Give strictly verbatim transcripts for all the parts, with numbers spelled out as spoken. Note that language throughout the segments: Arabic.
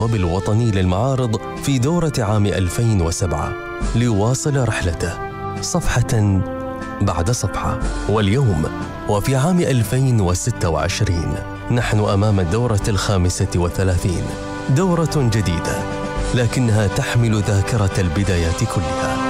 الوطني للمعارض في دورة عام ألفين وسبعة ليواصل رحلته صفحة بعد صفحة. واليوم وفي عام ألفين وستة وعشرين نحن أمام الدورة الخامسة وثلاثين، دورة جديدة لكنها تحمل ذاكرة البدايات كلها.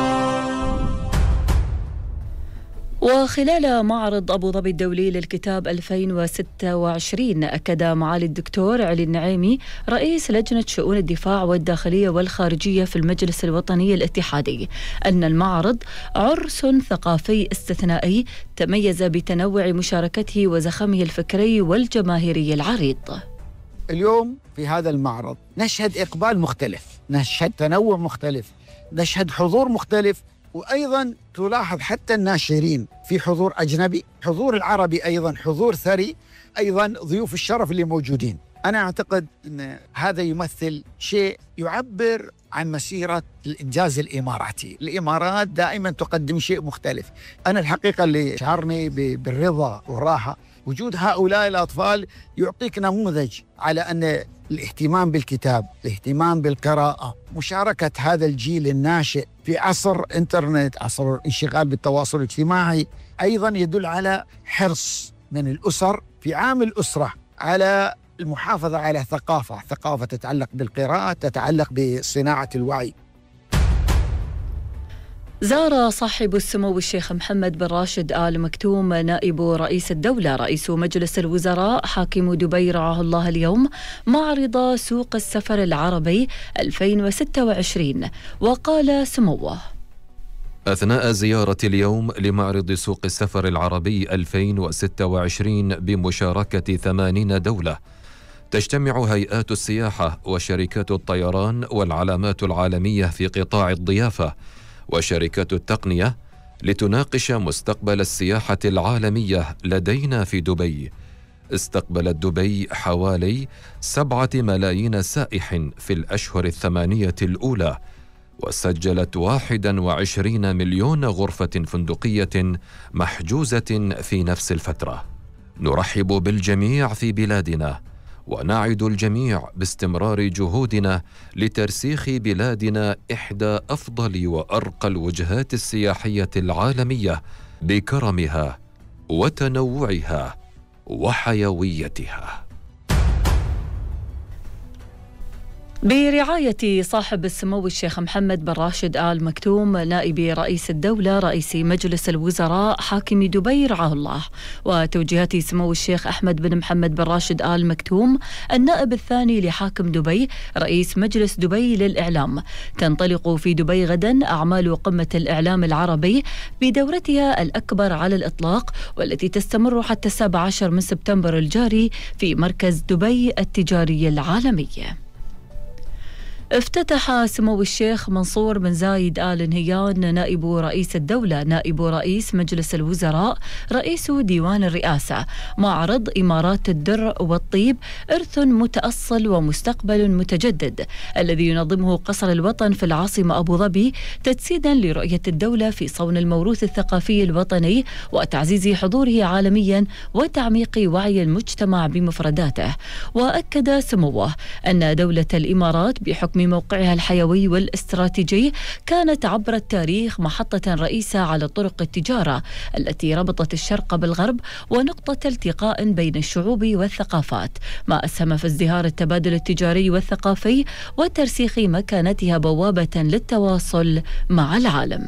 وخلال معرض أبو ظبي الدولي للكتاب ألفين وستة وعشرين أكد معالي الدكتور علي النعيمي رئيس لجنة شؤون الدفاع والداخلية والخارجية في المجلس الوطني الاتحادي أن المعرض عرس ثقافي استثنائي تميز بتنوع مشاركته وزخمه الفكري والجماهيري العريض. اليوم في هذا المعرض نشهد إقبال مختلف، نشهد تنوع مختلف، نشهد حضور مختلف، وأيضاً تلاحظ حتى الناشرين في حضور أجنبي، حضور العربي أيضاً حضور ثري، أيضاً ضيوف الشرف اللي موجودين. أنا أعتقد أن هذا يمثل شيء يعبر عن مسيرة الإنجاز الإماراتي. الإمارات دائماً تقدم شيء مختلف. أنا الحقيقة اللي شعرني بالرضا والراحة وجود هؤلاء الأطفال يعطيك نموذج على أن الاهتمام بالكتاب، الاهتمام بالقراءة، مشاركة هذا الجيل الناشئ في عصر إنترنت، عصر انشغال بالتواصل الاجتماعي، أيضاً يدل على حرص من الأسر في عام الأسرة على المحافظة على ثقافة، ثقافة تتعلق بالقراءة، تتعلق بصناعة الوعي. زار صاحب السمو الشيخ محمد بن راشد آل مكتوم نائب رئيس الدولة رئيس مجلس الوزراء حاكم دبي رعاه الله اليوم معرض سوق السفر العربي ألفين وستة وعشرين، وقال سموه: أثناء زيارة اليوم لمعرض سوق السفر العربي ألفين وستة وعشرين بمشاركة ثمانين دولة، تجتمع هيئات السياحة وشركات الطيران والعلامات العالمية في قطاع الضيافة وشركات التقنية لتناقش مستقبل السياحة العالمية لدينا في دبي. استقبلت دبي حوالي سبعة ملايين سائح في الأشهر الثمانية الأولى، وسجلت واحد وعشرين مليون غرفة فندقية محجوزة في نفس الفترة. نرحب بالجميع في بلادنا، ونعد الجميع باستمرار جهودنا لترسيخ بلادنا إحدى أفضل وأرقى الوجهات السياحية العالمية بكرمها وتنوعها وحيويتها. برعاية صاحب السمو الشيخ محمد بن راشد آل مكتوم نائب رئيس الدولة رئيس مجلس الوزراء حاكم دبي رعاه الله، وتوجيهات سمو الشيخ أحمد بن محمد بن راشد آل مكتوم النائب الثاني لحاكم دبي رئيس مجلس دبي للإعلام، تنطلق في دبي غدا أعمال قمة الإعلام العربي بدورتها الأكبر على الإطلاق، والتي تستمر حتى السابع عشر من سبتمبر الجاري في مركز دبي التجاري العالمي. افتتح سمو الشيخ منصور بن زايد آل نهيان نائب رئيس الدولة نائب رئيس مجلس الوزراء رئيس ديوان الرئاسة معرض إمارات الدر والطيب إرث متأصل ومستقبل متجدد، الذي ينظمه قصر الوطن في العاصمة أبو ظبي تجسيدا لرؤية الدولة في صون الموروث الثقافي الوطني وتعزيز حضوره عالميا وتعميق وعي المجتمع بمفرداته. وأكد سموه أن دولة الإمارات بحكم موقعها الحيوي والاستراتيجي كانت عبر التاريخ محطة رئيسة على طرق التجارة التي ربطت الشرق بالغرب ونقطة التقاء بين الشعوب والثقافات، ما أسهم في ازدهار التبادل التجاري والثقافي وترسيخ مكانتها بوابة للتواصل مع العالم.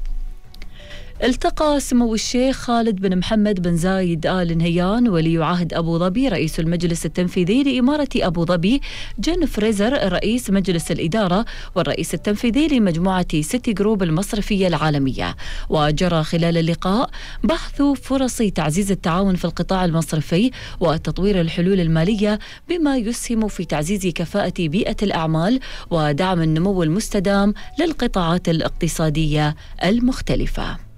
التقى سمو الشيخ خالد بن محمد بن زايد آل نهيان ولي عهد أبو ظبي رئيس المجلس التنفيذي لإمارة أبو ظبي جن فريزر رئيس مجلس الإدارة والرئيس التنفيذي لمجموعة سيتي جروب المصرفية العالمية. وجرى خلال اللقاء بحث فرص تعزيز التعاون في القطاع المصرفي وتطوير الحلول المالية بما يسهم في تعزيز كفاءة بيئة الأعمال ودعم النمو المستدام للقطاعات الاقتصادية المختلفة.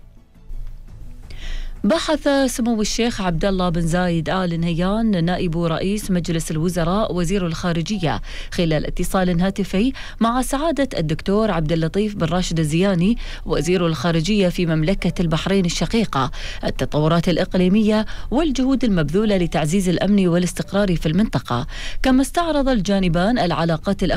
بحث سمو الشيخ عبد الله بن زايد آل نهيان نائب رئيس مجلس الوزراء وزير الخارجية خلال اتصال هاتفي مع سعادة الدكتور عبد اللطيف بن راشد الزياني وزير الخارجية في مملكة البحرين الشقيقة التطورات الإقليمية والجهود المبذولة لتعزيز الأمن والاستقرار في المنطقة، كما استعرض الجانبان العلاقات الأخلاقية